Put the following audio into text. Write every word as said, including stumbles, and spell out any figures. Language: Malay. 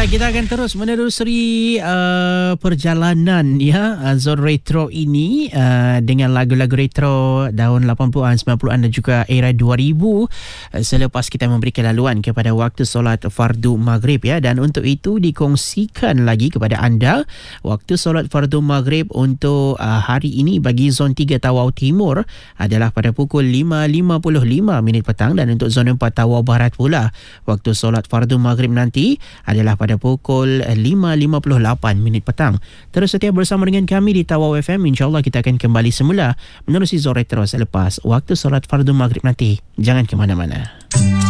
kita akan terus menerusuri uh, perjalanan ya uh, Zone Retro ini uh, dengan lagu-lagu retro tahun lapan puluhan, sembilan puluhan dan juga era dua ribu uh, selepas kita memberikan laluan kepada waktu solat fardu maghrib ya. Dan untuk itu dikongsikan lagi kepada anda waktu solat fardu maghrib untuk uh, hari ini bagi Zon tiga Tawau Timur adalah pada pukul lima lima puluh lima minit petang, dan untuk Zon empat Tawau Barat pula waktu solat fardu maghrib nanti adalah pada pukul lima lima puluh lapan minit petang. Terus setia bersama dengan kami di Tawau F M. InsyaAllah kita akan kembali semula menerusi Zon Retro selepas waktu solat fardu maghrib nanti. Jangan ke mana-mana.